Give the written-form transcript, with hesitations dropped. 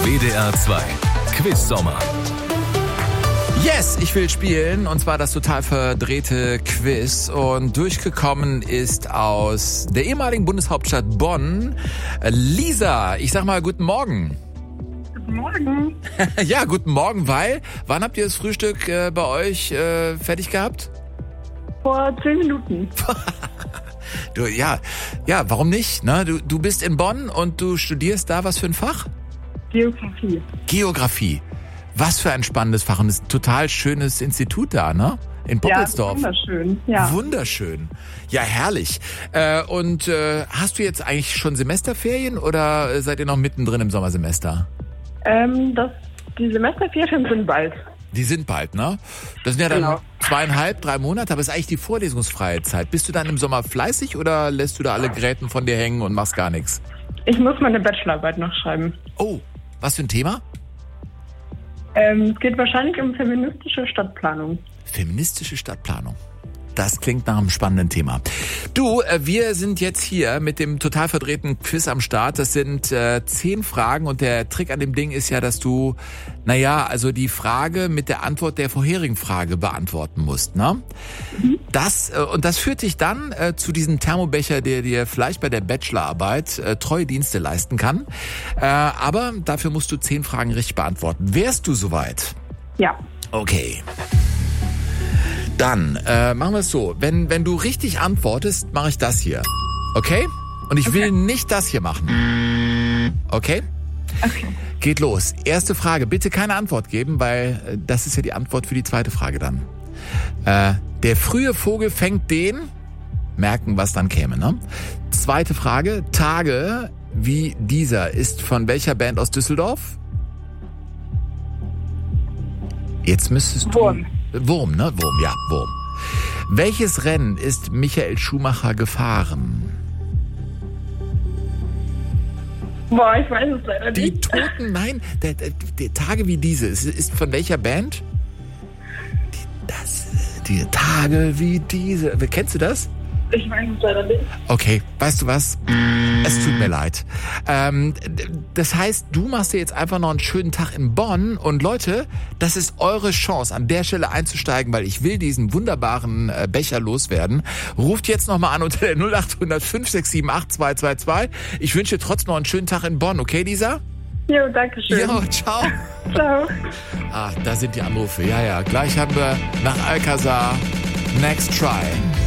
WDR 2 Quiz-Sommer. Yes, ich will spielen, und zwar das total verdrehte Quiz. Und durchgekommen ist aus der ehemaligen Bundeshauptstadt Bonn Lisa. Ich sag mal guten Morgen. Guten Morgen. Ja, guten Morgen, weil, wann habt ihr das Frühstück bei euch fertig gehabt? Vor 10 Minuten. Du, ja, warum nicht? Ne? Du bist in Bonn und du studierst da was für ein Fach? Geografie. Geografie. Was für ein spannendes Fach. Und es ist ein total schönes Institut da, ne? In Poppelsdorf. Ja, wunderschön. Ja. Wunderschön. Ja, herrlich. Und hast du jetzt eigentlich schon Semesterferien oder seid ihr noch mittendrin im Sommersemester? Die Semesterferien sind bald. Die sind bald, ne? Das sind ja dann Genau. 2,5, 3 Monate, aber ist eigentlich die vorlesungsfreie Zeit. Bist du dann im Sommer fleißig oder lässt du da alle Gräten von dir hängen und machst gar nichts? Ich muss meine Bachelorarbeit noch schreiben. Oh, was für ein Thema? Es geht wahrscheinlich um feministische Stadtplanung. Feministische Stadtplanung. Das klingt nach einem spannenden Thema. Du, wir sind jetzt hier mit dem total verdrehten Quiz am Start. Das sind 10 Fragen und der Trick an dem Ding ist ja, dass du, also die Frage mit der Antwort der vorherigen Frage beantworten musst, ne? Mhm. Das führt dich dann zu diesem Thermobecher, der dir vielleicht bei der Bachelorarbeit treue Dienste leisten kann. Aber dafür musst du 10 Fragen richtig beantworten. Wärst du soweit? Ja. Okay. Dann machen wir es so. Wenn du richtig antwortest, mache ich das hier. Okay? Und ich will nicht das hier machen. Okay? Okay. Geht los. Erste Frage. Bitte keine Antwort geben, weil das ist ja die Antwort für die zweite Frage dann. Der frühe Vogel fängt den... Merken, was dann käme, ne? Zweite Frage. Tage wie dieser ist von welcher Band aus Düsseldorf? Jetzt müsstest du... Wurm, ne? Wurm. Welches Rennen ist Michael Schumacher gefahren? Boah, ich weiß es leider nicht. Die Toten, nein, der Tage wie diese, ist von welcher Band? Die Tage wie diese. Kennst du das? Ich weiß es leider nicht. Okay, weißt du was? Es tut mir leid. Das heißt, du machst dir jetzt einfach noch einen schönen Tag in Bonn. Und Leute, das ist eure Chance, an der Stelle einzusteigen, weil ich will diesen wunderbaren Becher loswerden. Ruft jetzt nochmal an unter der 0800 567 8222. Ich wünsche dir trotzdem noch einen schönen Tag in Bonn. Okay, Lisa? Jo, danke schön. Jo, ciao. Ciao. Ah, da sind die Anrufe. Ja, gleich haben wir nach Alcazar Next Try.